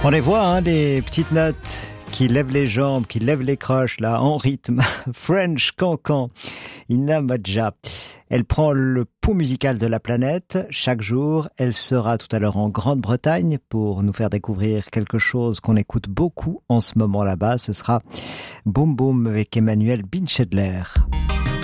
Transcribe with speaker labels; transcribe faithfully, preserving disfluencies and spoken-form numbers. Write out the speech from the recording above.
Speaker 1: On les voit, hein, des petites notes qui lèvent les jambes, qui lèvent les croches, là, en rythme. French Cancan, Ina Madja. Elle prend le pouls musical de la planète chaque jour. Elle sera tout à l'heure en Grande-Bretagne pour nous faire découvrir quelque chose qu'on écoute beaucoup en ce moment là-bas. Ce sera Boom Boom avec Emmanuel Binchedler.